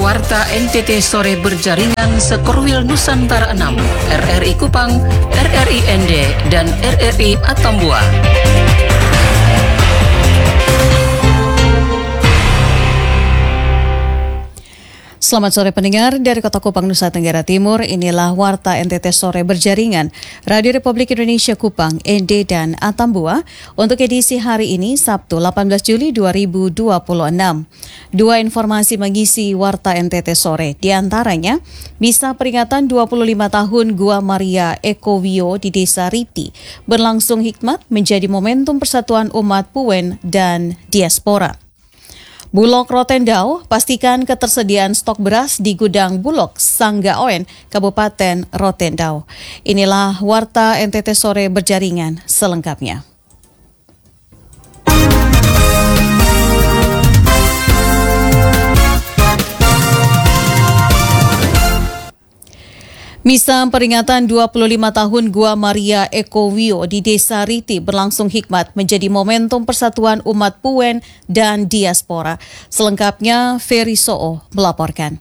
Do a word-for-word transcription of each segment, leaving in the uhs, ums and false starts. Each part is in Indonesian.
Warta N T T Sore berjaringan Sekorwil Nusantara enam, R R I Kupang, R R I N D, dan R R I Atambua. Selamat sore pendengar dari Kota Kupang, Nusa Tenggara Timur. Inilah Warta N T T Sore berjaringan Radio Republik Indonesia Kupang, N D, dan Atambua untuk edisi hari ini Sabtu delapan belas Juli dua ribu dua puluh enam. Dua informasi mengisi Warta N T T Sore, di antaranya misa peringatan dua puluh lima tahun Gua Maria Ekowio di Desa Riti berlangsung hikmat menjadi momentum persatuan umat Puwen dan diaspora. Bulog Rotendao, pastikan ketersediaan stok beras di gudang Bulog Sanggaoen, Kabupaten Rotendao. Inilah Warta N T T Sore berjaringan selengkapnya. Misa peringatan dua puluh lima tahun Gua Maria Ekowio di Desa Riti berlangsung hikmat menjadi momentum persatuan umat Puwen dan diaspora. Selengkapnya, Ferry Soo melaporkan.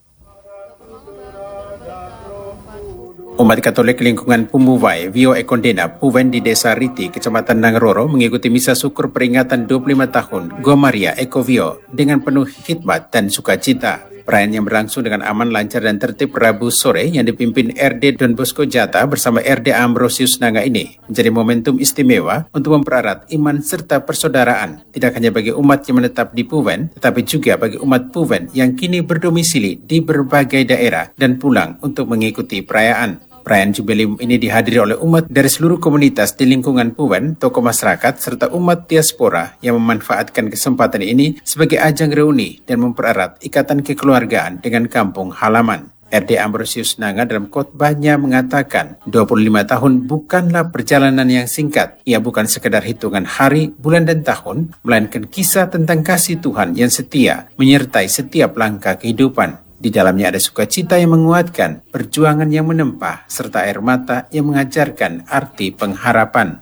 Umat Katolik lingkungan Pumuwai, Vio Ekondena, Puwen di Desa Riti, Kecamatan Nangroro mengikuti misa syukur peringatan dua puluh lima tahun Gua Maria Ekowio dengan penuh hikmat dan sukacita. Perayaan yang berlangsung dengan aman, lancar, dan tertib Rabu sore yang dipimpin R D Don Bosco Jata bersama R D Ambrosius Nanga ini menjadi momentum istimewa untuk mempererat iman serta persaudaraan, tidak hanya bagi umat yang menetap di Puwen, tetapi juga bagi umat Puwen yang kini berdomisili di berbagai daerah dan pulang untuk mengikuti perayaan. Perayaan Jubileum ini dihadiri oleh umat dari seluruh komunitas di lingkungan Puwen, tokoh masyarakat, serta umat diaspora yang memanfaatkan kesempatan ini sebagai ajang reuni dan mempererat ikatan kekeluargaan dengan kampung halaman. R D Ambrosius Nanga dalam khotbahnya mengatakan, dua puluh lima tahun bukanlah perjalanan yang singkat. Ia bukan sekedar hitungan hari, bulan, dan tahun, melainkan kisah tentang kasih Tuhan yang setia menyertai setiap langkah kehidupan. Di dalamnya ada sukacita yang menguatkan, perjuangan yang menempa, serta air mata yang mengajarkan arti pengharapan.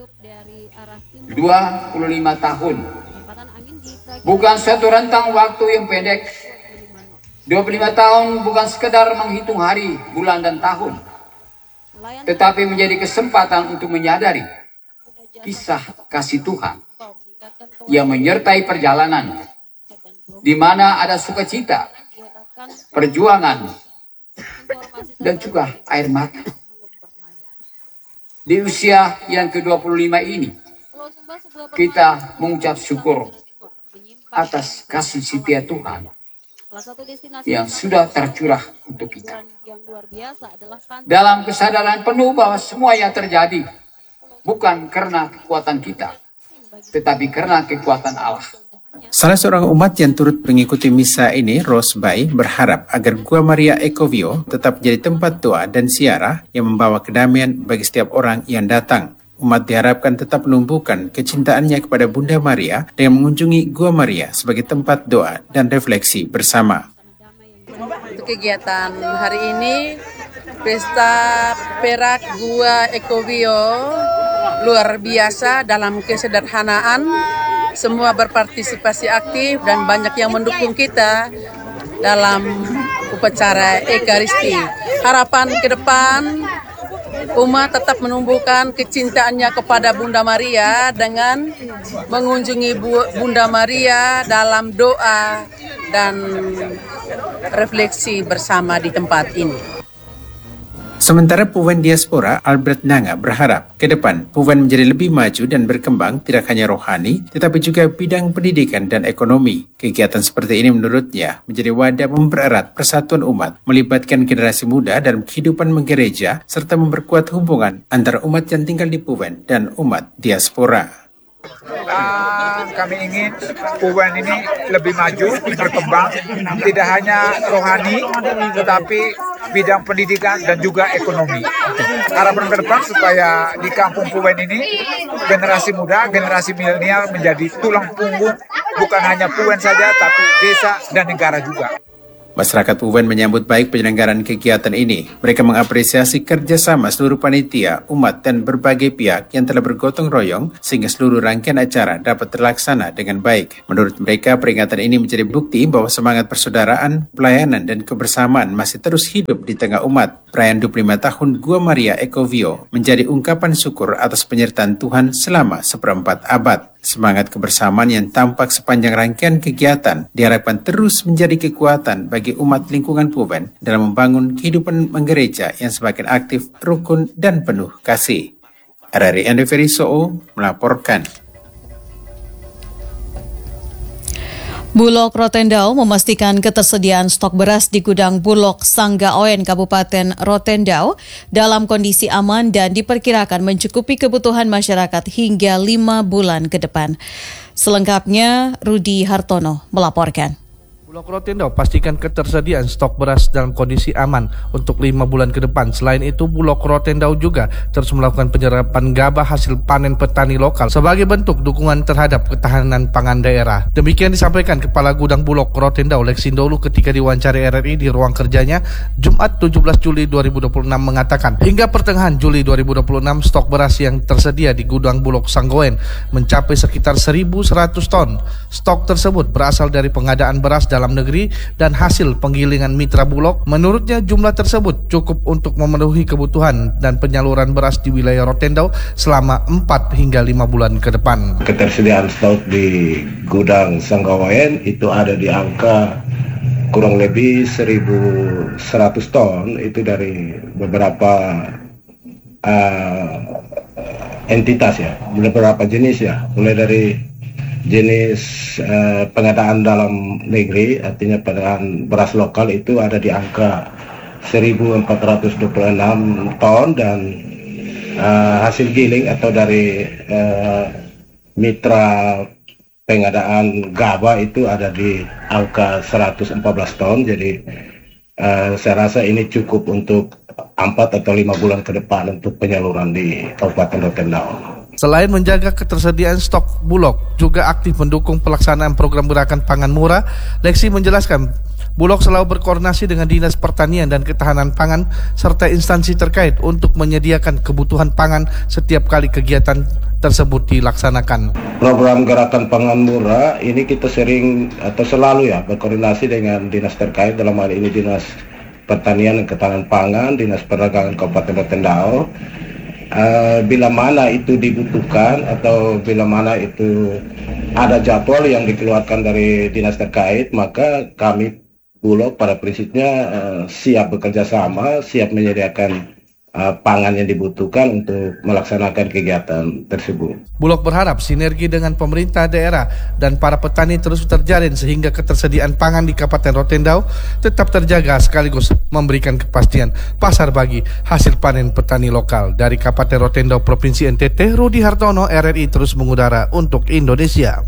dua puluh lima tahun bukan suatu rentang waktu yang pendek. dua puluh lima tahun bukan sekedar menghitung hari, bulan, dan tahun, tetapi menjadi kesempatan untuk menyadari kisah kasih Tuhan yang menyertai perjalanan, di mana ada sukacita, perjuangan, dan juga air mata. Di usia yang ke dua puluh lima ini, kita mengucap syukur atas kasih setia Tuhan yang sudah tercurah untuk kita. Dalam kesadaran penuh bahwa semua yang terjadi bukan karena kekuatan kita, tetapi karena kekuatan Allah. Salah seorang umat yang turut mengikuti misa ini, Rose Bai, berharap agar Gua Maria Ekowio tetap jadi tempat doa dan ziarah yang membawa kedamaian bagi setiap orang yang datang. Umat diharapkan tetap menumbuhkan kecintaannya kepada Bunda Maria dengan mengunjungi Gua Maria sebagai tempat doa dan refleksi bersama. Untuk kegiatan hari ini, Pesta Perak Gua Ekowio luar biasa dalam kesederhanaan. Semua berpartisipasi aktif dan banyak yang mendukung kita dalam upacara Ekaristi. Harapan ke depan, umat tetap menumbuhkan kecintaannya kepada Bunda Maria dengan mengunjungi Bunda Maria dalam doa dan refleksi bersama di tempat ini. Sementara Puwen diaspora Albert Nanga berharap ke depan Puwen menjadi lebih maju dan berkembang tidak hanya rohani tetapi juga bidang pendidikan dan ekonomi. Kegiatan seperti ini menurutnya menjadi wadah mempererat persatuan umat, melibatkan generasi muda dalam kehidupan menggereja serta memperkuat hubungan antara umat yang tinggal di Puwen dan umat diaspora. Uh, kami ingin Puwen ini lebih maju, berkembang, tidak hanya rohani, tetapi bidang pendidikan dan juga ekonomi. Harapan ke depan supaya di kampung Puwen ini generasi muda, generasi milenial menjadi tulang punggung bukan hanya Puwen saja, tapi desa dan negara juga. Masyarakat Puven menyambut baik penyelenggaraan kegiatan ini. Mereka mengapresiasi kerjasama seluruh panitia, umat, dan berbagai pihak yang telah bergotong royong sehingga seluruh rangkaian acara dapat terlaksana dengan baik. Menurut mereka, peringatan ini menjadi bukti bahwa semangat persaudaraan, pelayanan, dan kebersamaan masih terus hidup di tengah umat. Perayaan dua puluh lima tahun Gua Maria Ecovio menjadi ungkapan syukur atas penyertaan Tuhan selama seperempat abad. Semangat kebersamaan yang tampak sepanjang rangkaian kegiatan diharapkan terus menjadi kekuatan bagi umat lingkungan Puven dalam membangun kehidupan menggereja yang semakin aktif, rukun, dan penuh kasih. R R I Ende Ferisoo melaporkan. Bulog Rotendao memastikan ketersediaan stok beras di gudang Bulog Sanggaoen Kabupaten Rotendao dalam kondisi aman dan diperkirakan mencukupi kebutuhan masyarakat hingga lima bulan ke depan. Selengkapnya, Rudi Hartono melaporkan. Bulog Rotendao pastikan ketersediaan stok beras dalam kondisi aman untuk lima bulan ke depan. Selain itu, Bulog Rotendao juga terus melakukan penyerapan gabah hasil panen petani lokal sebagai bentuk dukungan terhadap ketahanan pangan daerah. Demikian disampaikan Kepala Gudang Bulog Rotendao Leksindolu ketika diwawancari R R I di ruang kerjanya Jumat tujuh belas Juli dua ribu dua puluh enam mengatakan, hingga pertengahan Juli dua ribu dua puluh enam stok beras yang tersedia di gudang Bulog Sanggoen mencapai sekitar seribu seratus ton. Stok tersebut berasal dari pengadaan beras dalam negeri dan hasil penggilingan mitra Bulog. Menurutnya jumlah tersebut cukup untuk memenuhi kebutuhan dan penyaluran beras di wilayah Rotendao selama empat hingga lima bulan ke depan. Ketersediaan stok di gudang Sanggaoen itu ada di angka kurang lebih seribu seratus ton, itu dari beberapa uh, entitas ya, beberapa jenis ya, mulai dari jenis eh, pengadaan dalam negeri, artinya pengadaan beras lokal itu ada di angka seribu empat ratus dua puluh enam ton, dan eh, hasil giling atau dari eh, mitra pengadaan gabah itu ada di angka seratus empat belas ton. Jadi eh, saya rasa ini cukup untuk empat atau lima bulan ke depan untuk penyaluran di Kabupaten Rotendao. Selain menjaga ketersediaan stok, Bulog juga aktif mendukung pelaksanaan program gerakan pangan murah. Leksi menjelaskan, Bulog selalu berkoordinasi dengan Dinas Pertanian dan Ketahanan Pangan serta instansi terkait untuk menyediakan kebutuhan pangan setiap kali kegiatan tersebut dilaksanakan. Program gerakan pangan murah ini kita sering atau selalu ya berkoordinasi dengan dinas terkait, dalam hal ini Dinas Pertanian dan Ketahanan Pangan, Dinas Perdagangan Kabupaten Rotendao. Uh, bila mana itu dibutuhkan atau bila mana itu ada jadwal yang dikeluarkan dari dinas terkait, maka kami Bulog pada prinsipnya uh, siap bekerja sama, siap menyediakan uh, pangan yang dibutuhkan untuk melaksanakan kegiatan tersebut. Bulog berharap sinergi dengan pemerintah daerah dan para petani terus terjalin sehingga ketersediaan pangan di Kabupaten Rotendao tetap terjaga sekaligus memberikan kepastian pasar bagi hasil panen petani lokal. Dari Kabupaten Rotendao, Provinsi N T T, Rudi Hartono, R R I terus mengudara untuk Indonesia.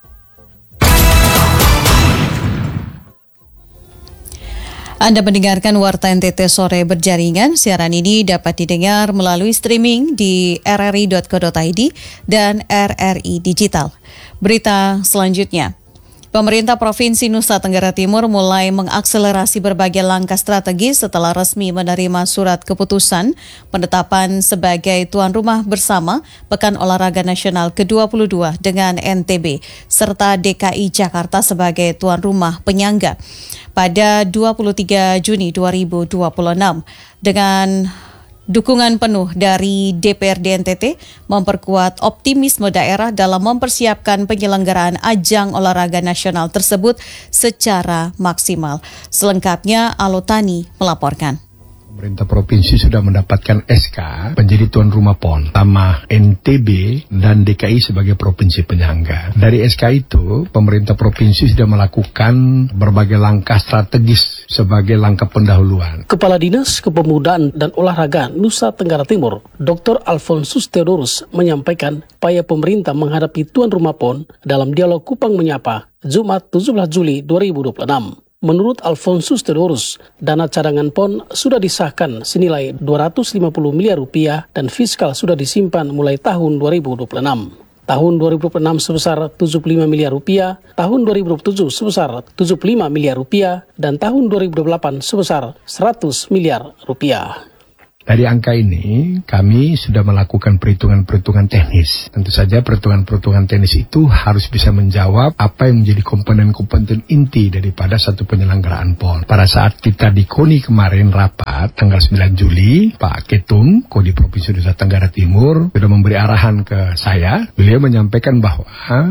Anda mendengarkan Warta N T T Sore Berjaringan. Siaran ini dapat didengar melalui streaming di r r i dot co dot i d dan R R I Digital. Berita selanjutnya. Pemerintah Provinsi Nusa Tenggara Timur mulai mengakselerasi berbagai langkah strategis setelah resmi menerima surat keputusan penetapan sebagai tuan rumah bersama Pekan Olahraga Nasional ke dua puluh dua dengan N T B serta D K I Jakarta sebagai tuan rumah penyangga pada dua puluh tiga Juni dua ribu dua puluh enam. Dengan dukungan penuh dari D P R D N T T memperkuat optimisme daerah dalam mempersiapkan penyelenggaraan ajang olahraga nasional tersebut secara maksimal. Selengkapnya Alotani melaporkan. Pemerintah provinsi sudah mendapatkan S K menjadi tuan rumah P O N sama N T B dan D K I sebagai provinsi penyangga. Dari S K itu, pemerintah provinsi sudah melakukan berbagai langkah strategis sebagai langkah pendahuluan. Kepala Dinas Kepemudaan dan Olahraga Nusa Tenggara Timur, Doktor Alfonsus Theodorus menyampaikan upaya pemerintah menghadapi tuan rumah P O N dalam dialog Kupang Menyapa Jumat tujuh belas Juli dua ribu dua puluh enam. Menurut Alfonsus Theodorus, dana cadangan P O N sudah disahkan senilai dua ratus lima puluh miliar rupiah dan fiskal sudah disimpan mulai tahun dua ribu dua puluh enam. tahun dua ribu dua puluh enam sebesar tujuh puluh lima miliar rupiah, tahun dua ribu dua puluh tujuh sebesar tujuh puluh lima miliar rupiah, dan tahun dua ribu dua puluh delapan sebesar seratus miliar rupiah. Dari angka ini, kami sudah melakukan perhitungan-perhitungan teknis. Tentu saja perhitungan-perhitungan teknis itu harus bisa menjawab apa yang menjadi komponen-komponen inti daripada satu penyelenggaraan P O N. Pada saat kita di KONI kemarin rapat, tanggal sembilan Juli, Pak Ketum, Kodi Provinsi Nusa Tenggara Timur, sudah memberi arahan ke saya. Beliau menyampaikan bahwa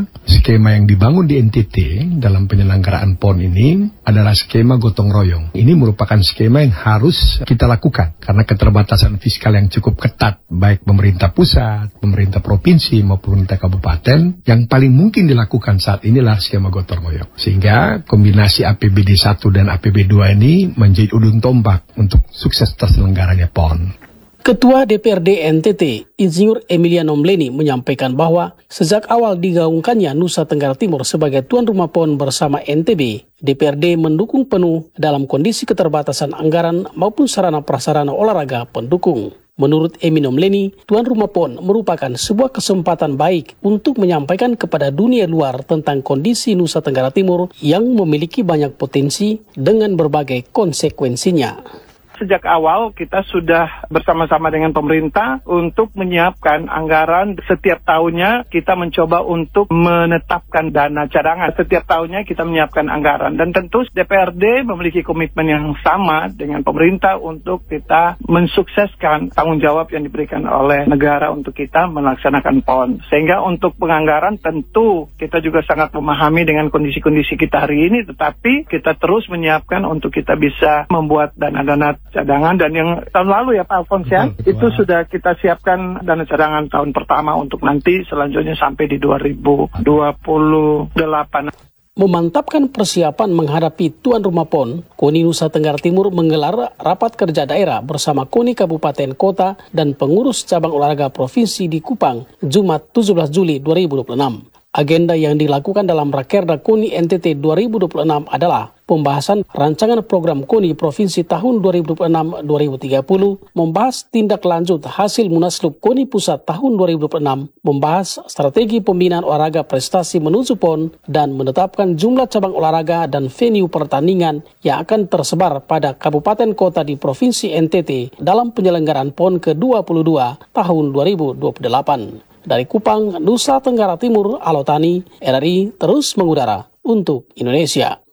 skema yang dibangun di N T T dalam penyelenggaraan P O N ini adalah skema gotong royong. Ini merupakan skema yang harus kita lakukan, karena keterbatasan batasan fiskal yang cukup ketat, baik pemerintah pusat, pemerintah provinsi maupun pemerintah kabupaten, yang paling mungkin dilakukan saat inilah skema gotong royong. Sehingga kombinasi A P B D satu dan A P B D dua ini menjadi ujung tombak untuk sukses terselenggaranya P O N. Ketua D P R D N T T, Insinyur Emiliano Mleni menyampaikan bahwa sejak awal digaungkannya Nusa Tenggara Timur sebagai tuan rumah P O N bersama N T B, D P R D mendukung penuh dalam kondisi keterbatasan anggaran maupun sarana prasarana olahraga pendukung. Menurut Emiliano Mleni, tuan rumah P O N merupakan sebuah kesempatan baik untuk menyampaikan kepada dunia luar tentang kondisi Nusa Tenggara Timur yang memiliki banyak potensi dengan berbagai konsekuensinya. Sejak awal kita sudah bersama-sama dengan pemerintah untuk menyiapkan anggaran. Setiap tahunnya kita mencoba untuk menetapkan dana cadangan. Setiap tahunnya kita menyiapkan anggaran. Dan tentu D P R D memiliki komitmen yang sama dengan pemerintah untuk kita mensukseskan tanggung jawab yang diberikan oleh negara untuk kita melaksanakan P O N. Sehingga untuk penganggaran tentu kita juga sangat memahami dengan kondisi-kondisi kita hari ini. Tetapi kita terus menyiapkan untuk kita bisa membuat dana-dana cadangan, dan yang tahun lalu ya Pak Alfons ya, itu sudah kita siapkan dana cadangan tahun pertama untuk nanti selanjutnya sampai di dua ribu dua puluh delapan. Memantapkan persiapan menghadapi tuan rumah P O N, KONI Nusa Tenggara Timur menggelar rapat kerja daerah bersama KONI Kabupaten Kota dan pengurus cabang olahraga provinsi di Kupang, Jumat tujuh belas Juli dua ribu dua puluh enam. Agenda yang dilakukan dalam Rakerda KONI N T T dua ribu dua puluh enam adalah pembahasan rancangan program KONI Provinsi tahun dua ribu dua puluh enam sampai dua ribu tiga puluh, membahas tindak lanjut hasil Munaslup KONI Pusat tahun dua ribu dua puluh enam, membahas strategi pembinaan olahraga prestasi menuju P O N, dan menetapkan jumlah cabang olahraga dan venue pertandingan yang akan tersebar pada kabupaten kota di Provinsi N T T dalam penyelenggaraan P O N ke dua puluh dua tahun dua ribu dua puluh delapan. Dari Kupang, Nusa Tenggara Timur, Alotani, R R I terus mengudara untuk Indonesia.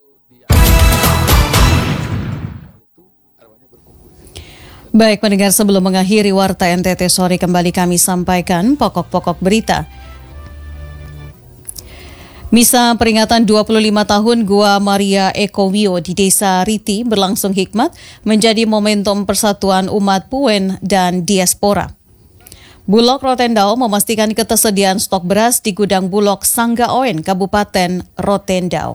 Baik pendengar, sebelum mengakhiri Warta N T T sore kembali kami sampaikan pokok-pokok berita. Misa peringatan dua puluh lima tahun Gua Maria Eko Wio di Desa Riti berlangsung hikmat menjadi momentum persatuan umat Puen dan diaspora. Bulog Rotendao memastikan ketersediaan stok beras di gudang Bulog Sanggaoen, Kabupaten Rotendao.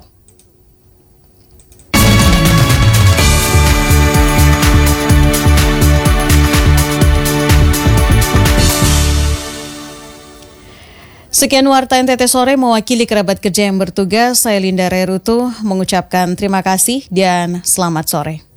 Sekian Warta N T T sore, mewakili kerabat kerja yang bertugas, saya Linda Rerutu mengucapkan terima kasih dan selamat sore.